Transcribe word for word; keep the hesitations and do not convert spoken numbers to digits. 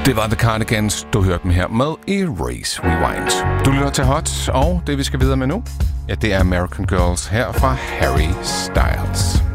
Det var The Cardigans, du hørte dem her med Erase Rewind. Du lytter til Hot, og det vi skal videre med nu, ja, det er American Girls her fra Harry Styles.